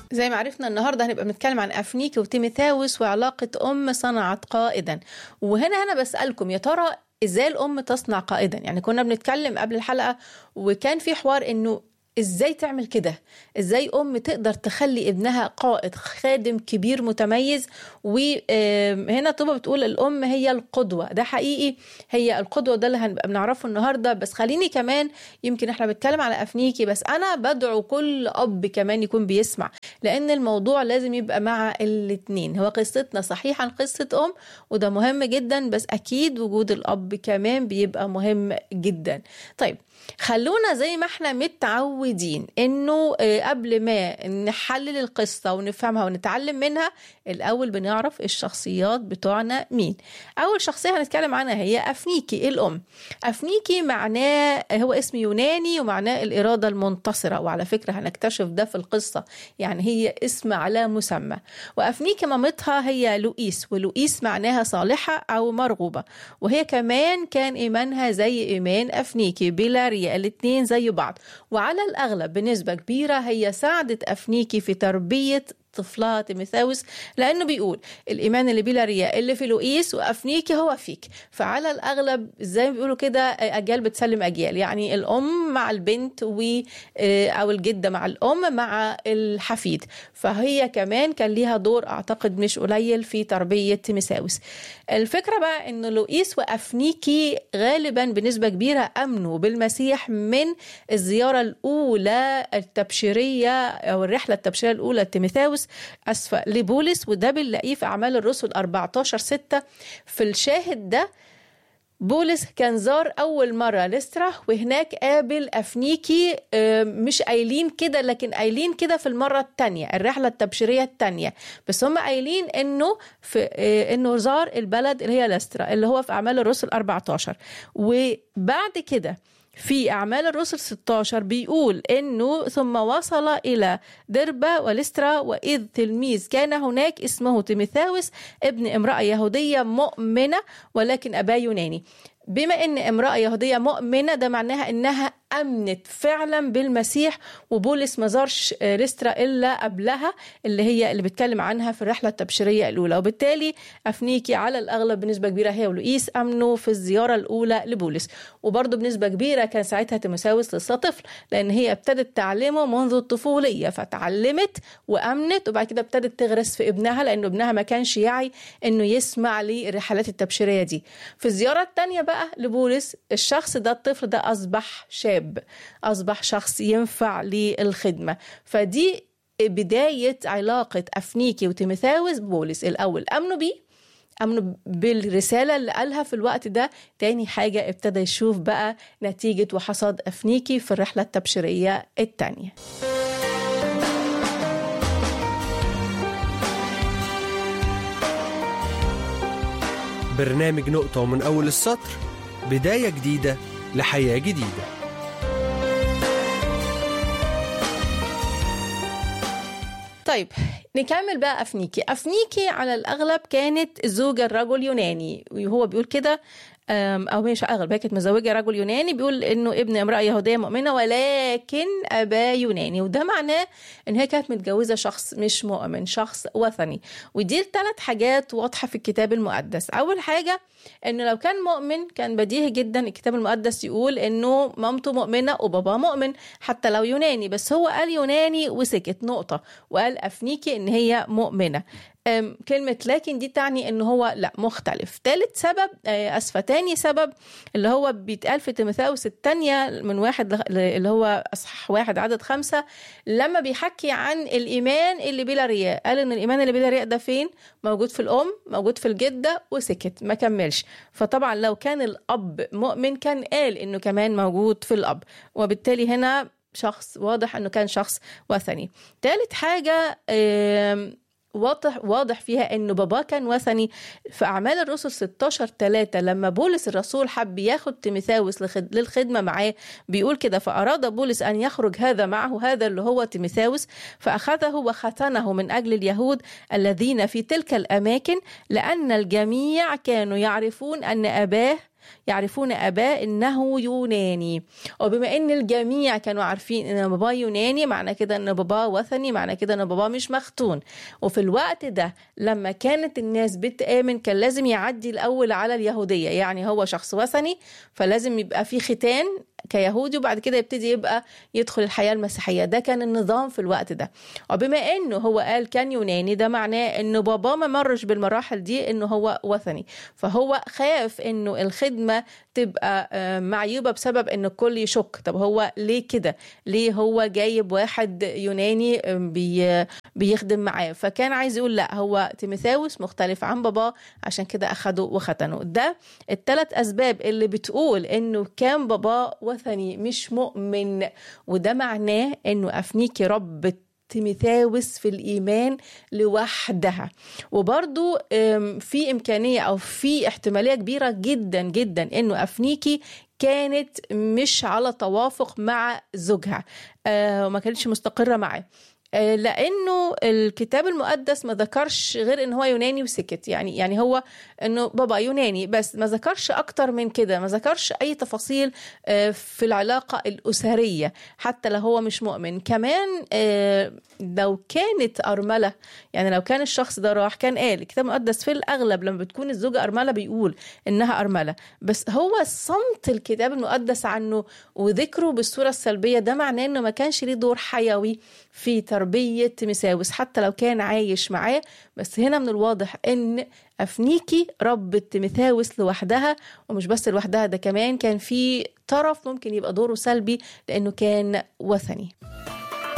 زي ما عرفنا النهاردة هنبقى بنتكلم عن أفنيكي وتيموثاوس وعلاقة أم صنعت قائدا. وهنا أنا بسألكم يا ترى إزاي الأم تصنع قائدا؟ يعني كنا بنتكلم قبل الحلقة وكان في حوار إنه إزاي تعمل كده؟ إزاي أم تقدر تخلي ابنها قائد خادم كبير متميز؟ وهنا طبعا بتقول الأم هي القدوة. ده حقيقي هي القدوة، ده اللي هنبقى بنعرفه النهاردة. بس خليني كمان، يمكن احنا بنتكلم على أفنيكي بس أنا بدعو كل أب كمان يكون بيسمع، لأن الموضوع لازم يبقى مع الاتنين. هو قصتنا صحيح عن قصة أم وده مهم جدا، بس أكيد وجود الأب كمان بيبقى مهم جدا. طيب خلونا زي ما احنا متعودين انه قبل ما نحلل القصة ونفهمها ونتعلم منها، الاول بنعرف الشخصيات بتوعنا مين. اول شخصية هنتكلم عنها هي أفنيكي الام. أفنيكي معناه، هو اسم يوناني ومعناه الإرادة المنتصرة، وعلى فكرة هنكتشف ده في القصة، يعني هي اسم على مسمى. وأفنيكي مامتها هي لوئيس، ولوئيس معناها صالحة او مرغوبة، وهي كمان كان ايمانها زي ايمان أفنيكي بلا الاتنين زي بعض. وعلى الأغلب بنسبة كبيرة هي ساعدت أفنيكي في تربية طفلها تيموثاوس، لأنه بيقول الإيمان اللي بلا رياء اللي في لوئيس وأفنيكي هو فيك. فعلى الأغلب زي ما بيقولوا كده أجيال بتسلم أجيال، يعني الأم مع البنت أو الجدة مع الأم مع الحفيد. فهي كمان كان ليها دور أعتقد مش قليل في تربية تيموثاوس. الفكرة بقى إنه لوئيس وأفنيكي غالبا بنسبة كبيرة أمنوا بالمسيح من الزيارة الأولى التبشيرية أو الرحلة التبشيرية الأولى لتيموثاوس لبولس، وده بنلاقيه في أعمال الرسل 14:6. في الشاهد ده بولس كان زار أول مرة لسترا، وهناك قابل أفنيكي، مش قايلين كده لكن قايلين كده في المرة التانية، الرحلة التبشيرية التانية، بس هم قايلين إنه زار البلد اللي هي لسترا اللي هو في أعمال الرسل 14. وبعد كده في أعمال الرسل 16 بيقول إنه ثم وصل إلى دربة ولسترا، وإذ تلميذ كان هناك اسمه تيموثاوس ابن امرأة يهودية مؤمنة ولكن أباه يوناني. بما إن امرأة يهودية مؤمنة ده معناها إنها أمنت فعلا بالمسيح، وبولس ما زارش لسترا إلا قبلها اللي بتكلم عنها في الرحلة التبشيرية الأولى. وبالتالي أفنيكي على الأغلب بنسبة كبيرة هي ولوئيس أمنوا في الزيارة الأولى لبولس. وبرضه بنسبة كبيرة كان ساعتها تيموثاوس لسه طفل، لأن هي ابتدت تعلمه منذ الطفولية، فتعلمت وأمنت، وبعد كده ابتدت تغرس في ابنها، لأنه ابنها ما كانش يعي إنه يسمع للرحلات التبشيرية دي. في الزيارة الثانية بقى لبولس، الشخص ده الطفل ده أصبح شاب، أصبح شخص ينفع للخدمة. فدي بداية علاقة أفنيكي وتيموثاوس بولس. الأول أمنوا بالرسالة اللي قالها في الوقت ده. تاني حاجة ابتدى يشوف بقى نتيجة وحصاد أفنيكي في الرحلة التبشيرية التانية. برنامج نقطة ومن أول السطر، بداية جديدة لحياة جديدة. طيب نكمل بقى. أفنيكي على الأغلب كانت زوجة الرجل يوناني، وهو بيقول كده، أو مش أغلب، هي كانت مزوجة رجل يوناني، بيقول إنه ابن امرأة يهودية مؤمنة ولكن أباه يوناني. وده معناه إن هي كانت متجوزة شخص مش مؤمن، شخص وثني. ودي 3 حاجات واضحة في الكتاب المقدس. أول حاجة إنه لو كان مؤمن كان بديهي جدا الكتاب المقدس يقول إنه مامته مؤمنة وبابا مؤمن حتى لو يوناني، بس هو قال يوناني وسكت نقطة، وقال أفنيكي إن هي مؤمنة. كلمة لكن دي تعني إنه هو لا مختلف. تاني سبب اللي هو بيتقال في تيموثاوس الثانية من 1 اللي هو أصحاح 1 عدد 5، لما بيحكي عن الإيمان اللي بلا رياء، قال إن الإيمان اللي بلا رياء ده فين؟ موجود في الأم، موجود في الجدة، وسكت ما كملش. فطبعا لو كان الأب مؤمن كان قال إنه كمان موجود في الأب، وبالتالي هنا شخص واضح إنه كان شخص وثني. ثالث حاجة واضح فيها انه بابا كان وثني. في اعمال الرسل 16:3 لما بولس الرسول حب ياخد تيموثاوس للخدمه معاه، بيقول كده: فاراد بولس ان يخرج هذا معه، هذا اللي هو تيموثاوس، فاخذه وختنه من اجل اليهود الذين في تلك الاماكن، لان الجميع كانوا يعرفون ان اباه يعرفون أباه إنه يوناني. وبما إن الجميع كانوا عارفين إن باباه يوناني، معنى كده إن باباه وثني، معنى كده إن باباه مش مختون. وفي الوقت ده لما كانت الناس بتآمن كان لازم يعدي الأول على اليهودية، يعني هو شخص وثني فلازم يبقى فيه ختان كيهودي، وبعد كده يبتدي يبقى يدخل الحياة المسيحية. ده كان النظام في الوقت ده. وبما انه هو قال كان يوناني، ده معناه انه بابا ما مرش بالمراحل دي، انه هو وثني، فهو خاف انه الخدمة تبقى معيوبة بسبب ان الكل يشك. طب هو ليه كده؟ ليه هو جايب واحد يوناني بيخدم معاه؟ فكان عايز يقول لا، هو تيموثاوس مختلف عن بابا، عشان كده اخده وختنه. ده الثلاث اسباب اللي بتقول انه كان بابا وثني مش مؤمن. وده معناه انه أفنيكي رب تيموثاوس في الإيمان لوحدها. وبرضو في إمكانية أو في احتمالية كبيرة جدا جدا انه أفنيكي كانت مش على توافق مع زوجها، وما كانتش مستقرة معاه، لأنه الكتاب المقدس ما ذكرش غير إن هو يوناني وسكت. يعني هو إنه بابا يوناني بس، ما ذكرش أكتر من كده، ما ذكرش أي تفاصيل في العلاقة الأسرية حتى لو هو مش مؤمن. كمان لو كانت أرملة، يعني لو كان الشخص ده راح، كان قال الكتاب المقدس في الأغلب لما بتكون الزوجة أرملة بيقول إنها أرملة، بس هو صمت الكتاب المقدس عنه وذكره بالصورة السلبية. ده معناه إنه ما كانش ليه دور حيوي في تربية تيموثاوس حتى لو كان عايش معاه. بس هنا من الواضح ان أفنيكي رب تيموثاوس لوحدها، ومش بس لوحدها، ده كمان كان في طرف ممكن يبقى دوره سلبي لأنه كان وثني.